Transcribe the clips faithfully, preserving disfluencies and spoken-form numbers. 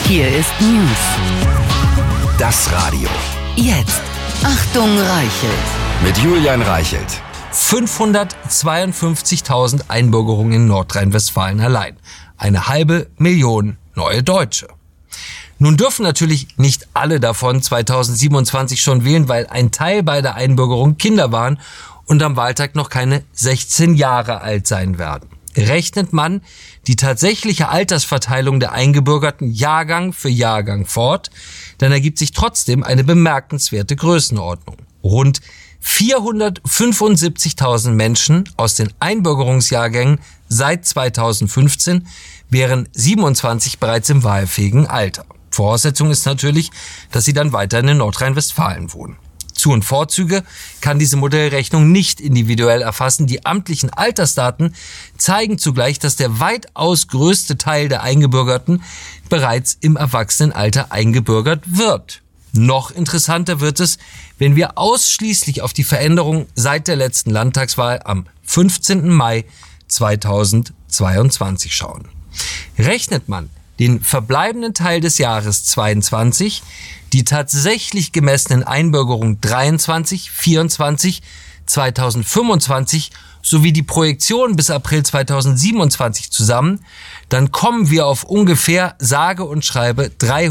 Hier ist News. Das Radio. Jetzt. Achtung, Reichelt. Mit Julian Reichelt. fünfhundertzweiundfünfzigtausend Einbürgerungen in Nordrhein-Westfalen allein. Eine halbe Million neue Deutsche. Nun dürfen natürlich nicht alle davon zweitausendsiebenundzwanzig schon wählen, weil ein Teil bei der Einbürgerung Kinder waren und am Wahltag noch keine sechzehn Jahre alt sein werden. Rechnet man die tatsächliche Altersverteilung der Eingebürgerten Jahrgang für Jahrgang fort, dann ergibt sich trotzdem eine bemerkenswerte Größenordnung. Rund vierhundertfünfundsiebzigtausend Menschen aus den Einbürgerungsjahrgängen seit zweitausendfünfzehn wären siebenundzwanzig bereits im wahlfähigen Alter. Voraussetzung ist natürlich, dass sie dann weiterhin in Nordrhein-Westfalen wohnen. Zu- und Vorzüge kann diese Modellrechnung nicht individuell erfassen. Die amtlichen Altersdaten zeigen zugleich, dass der weitaus größte Teil der Eingebürgerten bereits im Erwachsenenalter eingebürgert wird. Noch interessanter wird es, wenn wir ausschließlich auf die Veränderung seit der letzten Landtagswahl am fünfzehnten Mai zweitausendzweiundzwanzig schauen. Rechnet man den verbleibenden Teil des Jahres zweiundzwanzig, die tatsächlich gemessenen Einbürgerungen dreiundzwanzig, vierundzwanzig, zweitausendfünfundzwanzig sowie die Projektion bis April zweitausendsiebenundzwanzig zusammen, dann kommen wir auf ungefähr sage und schreibe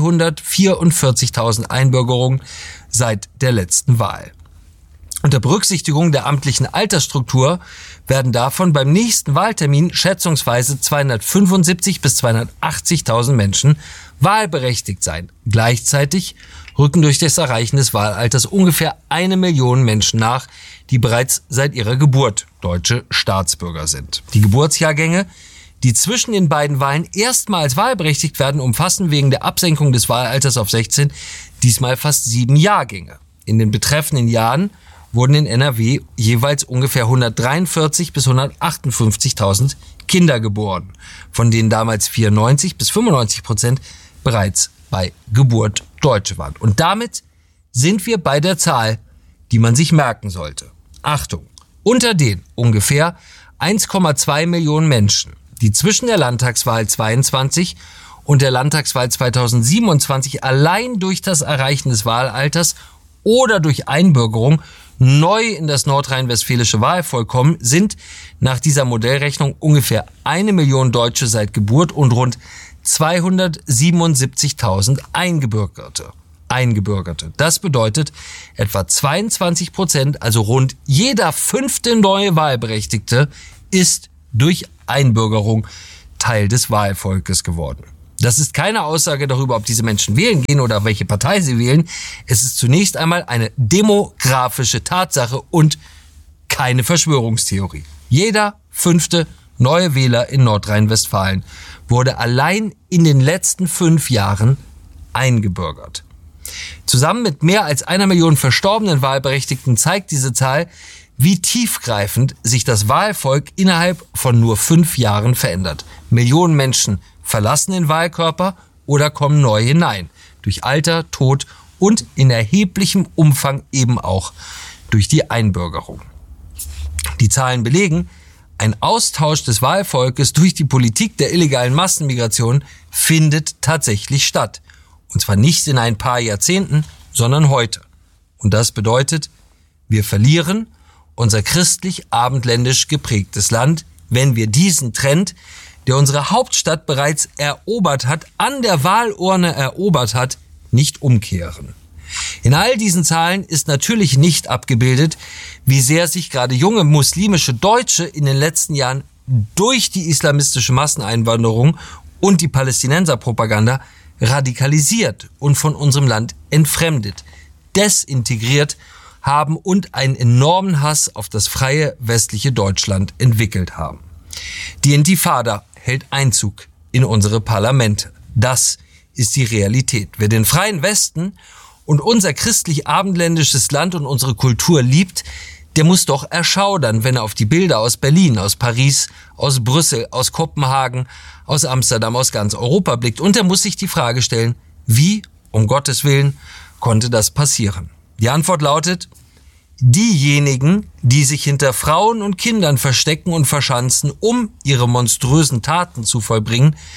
dreihundertvierundvierzigtausend Einbürgerungen seit der letzten Wahl. Unter Berücksichtigung der amtlichen Altersstruktur werden davon beim nächsten Wahltermin schätzungsweise zweihundertfünfundsiebzig bis zweihundertachtzigtausend Menschen wahlberechtigt sein. Gleichzeitig rücken durch das Erreichen des Wahlalters ungefähr eine Million Menschen nach, die bereits seit ihrer Geburt deutsche Staatsbürger sind. Die Geburtsjahrgänge, die zwischen den beiden Wahlen erstmals wahlberechtigt werden, umfassen wegen der Absenkung des Wahlalters auf sechzehn diesmal fast sieben Jahrgänge. In den betreffenden Jahren wurden in N R W jeweils ungefähr hundertdreiundvierzig bis hundertachtundfünfzigtausend Kinder geboren, von denen damals vierundneunzig bis fünfundneunzig Prozent bereits bei Geburt Deutsche waren. Und damit sind wir bei der Zahl, die man sich merken sollte. Achtung, unter den ungefähr eins Komma zwei Millionen Menschen, die zwischen der Landtagswahl zweiundzwanzig und der Landtagswahl zweitausendsiebenundzwanzig allein durch das Erreichen des Wahlalters oder durch Einbürgerung neu in das nordrhein-westfälische Wahlvolk kommen, sind nach dieser Modellrechnung ungefähr eine Million Deutsche seit Geburt und rund zweihundertsiebenundsiebzigtausend Eingebürgerte. Eingebürgerte. Das bedeutet, etwa zweiundzwanzig Prozent, also rund jeder fünfte neue Wahlberechtigte, ist durch Einbürgerung Teil des Wahlvolkes geworden. Das ist keine Aussage darüber, ob diese Menschen wählen gehen oder welche Partei sie wählen. Es ist zunächst einmal eine demografische Tatsache und keine Verschwörungstheorie. Jeder fünfte neue Wähler in Nordrhein-Westfalen wurde allein in den letzten fünf Jahren eingebürgert. Zusammen mit mehr als einer Million verstorbenen Wahlberechtigten zeigt diese Zahl, wie tiefgreifend sich das Wahlvolk innerhalb von nur fünf Jahren verändert. Millionen Menschen verlassen den Wahlkörper oder kommen neu hinein. Durch Alter, Tod und in erheblichem Umfang eben auch durch die Einbürgerung. Die Zahlen belegen, ein Austausch des Wahlvolkes durch die Politik der illegalen Massenmigration findet tatsächlich statt. Und zwar nicht in ein paar Jahrzehnten, sondern heute. Und das bedeutet, wir verlieren unser christlich-abendländisch geprägtes Land, wenn wir diesen Trend, der unsere Hauptstadt bereits erobert hat, an der Wahlurne erobert hat, nicht umkehren. In all diesen Zahlen ist natürlich nicht abgebildet, wie sehr sich gerade junge muslimische Deutsche in den letzten Jahren durch die islamistische Masseneinwanderung und die Palästinenserpropaganda radikalisiert und von unserem Land entfremdet, desintegriert haben und einen enormen Hass auf das freie westliche Deutschland entwickelt haben. Die Intifada hält Einzug in unsere Parlamente. Das ist die Realität. Wer den freien Westen und unser christlich-abendländisches Land und unsere Kultur liebt, der muss doch erschaudern, wenn er auf die Bilder aus Berlin, aus Paris, aus Brüssel, aus Kopenhagen, aus Amsterdam, aus ganz Europa blickt. Und er muss sich die Frage stellen, wie, um Gottes Willen, konnte das passieren? Die Antwort lautet, diejenigen, die sich hinter Frauen und Kindern verstecken und verschanzen, um ihre monströsen Taten zu vollbringen,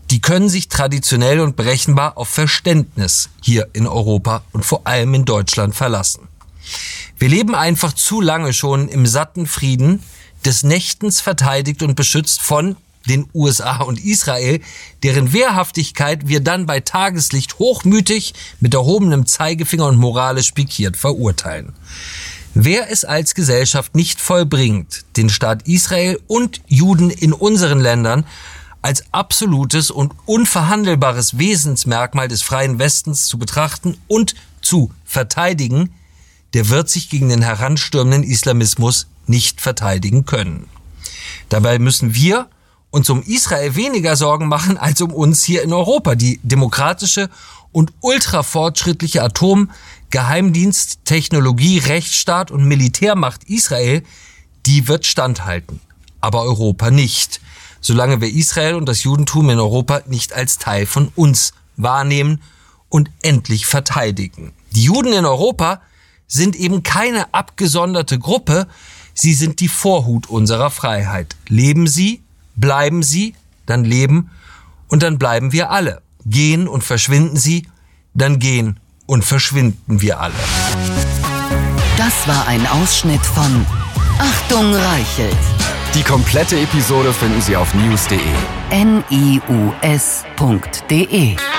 die können sich traditionell und berechenbar auf Verständnis hier in Europa und vor allem in Deutschland verlassen. Wir leben einfach zu lange schon im satten Frieden, des Nächtens verteidigt und beschützt von den U S A und Israel, deren Wehrhaftigkeit wir dann bei Tageslicht hochmütig mit erhobenem Zeigefinger und moralisch pikiert verurteilen. Wer es als Gesellschaft nicht vollbringt, den Staat Israel und Juden in unseren Ländern als absolutes und unverhandelbares Wesensmerkmal des freien Westens zu betrachten und zu verteidigen, der wird sich gegen den heranstürmenden Islamismus nicht verteidigen können. Dabei müssen wir uns um Israel weniger Sorgen machen als um uns hier in Europa. Die demokratische und ultrafortschrittliche Atom-, Geheimdienst-, Technologie-, Rechtsstaat und Militärmacht Israel, die wird standhalten. Aber Europa nicht, solange wir Israel und das Judentum in Europa nicht als Teil von uns wahrnehmen und endlich verteidigen. Die Juden in Europa sind eben keine abgesonderte Gruppe, sie sind die Vorhut unserer Freiheit. Leben sie, bleiben sie, dann leben und dann bleiben wir alle. Gehen und verschwinden sie, dann gehen und verschwinden wir alle. Das war ein Ausschnitt von Achtung Reichelt. Die komplette Episode finden Sie auf news punkt de. N I U S punkt de